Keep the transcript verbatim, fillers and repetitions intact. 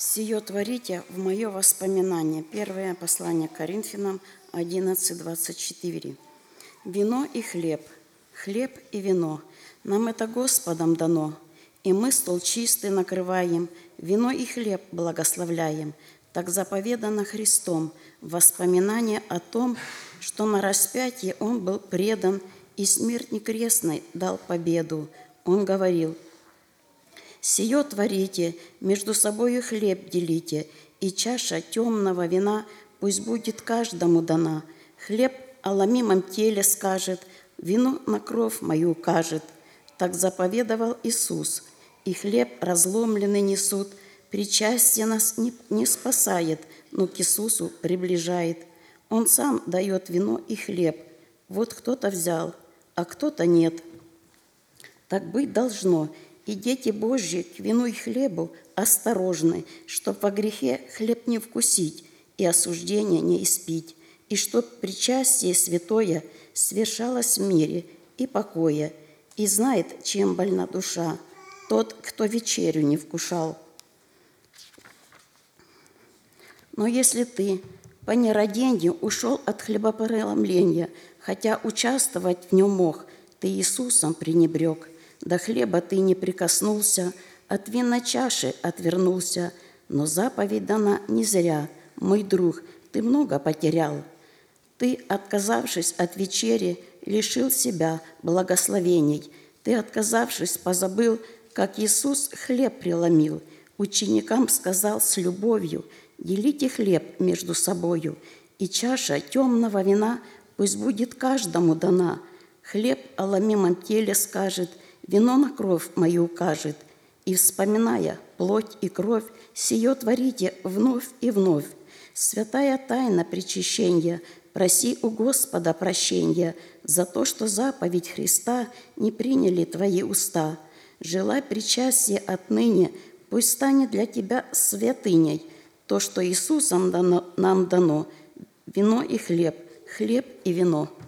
Сие творите в мое воспоминание. Первое послание к Коринфянам одиннадцать, двадцать четыре. Вино и хлеб, хлеб и вино, нам это Господом дано, и мы стол чистый накрываем, вино и хлеб благословляем. Так заповедано Христом, воспоминание о том, что на распятии Он был предан и смерть крестной дал победу. Он говорил: «Сие творите, между собою хлеб делите, и чаша темного вина пусть будет каждому дана. Хлеб о ломимом теле скажет, вино на кровь мою укажет». Так заповедовал Иисус, и хлеб разломленный несут. Причастие нас не, не спасает, но к Иисусу приближает. Он сам дает вино и хлеб. Вот кто-то взял, а кто-то нет. Так быть должно. И дети Божьи к вину и хлебу осторожны, чтоб во грехе хлеб не вкусить и осуждение не испить, и чтоб причастие святое свершалось в мире и покое, и знает, чем больна душа, тот, кто вечерю не вкушал. Но если ты по нерадению ушел от хлебопреломления, хотя участвовать в нем мог, ты Иисусом пренебрег, до хлеба ты не прикоснулся, от винной чаши отвернулся, но заповедь дана не зря, мой друг, ты много потерял. Ты, отказавшись от вечери, лишил себя благословений. Ты, отказавшись, позабыл, как Иисус хлеб преломил. Ученикам сказал с любовью: делите хлеб между собою, и чаша темного вина пусть будет каждому дана. Хлеб о ломимом теле скажет, вино на кровь мою укажет. И, вспоминая плоть и кровь, сие творите вновь и вновь. Святая тайна причащения, проси у Господа прощения за то, что заповедь Христа не приняли твои уста. Желай причастие отныне, пусть станет для тебя святыней то, что Иисусом дано, нам дано, вино и хлеб, хлеб и вино.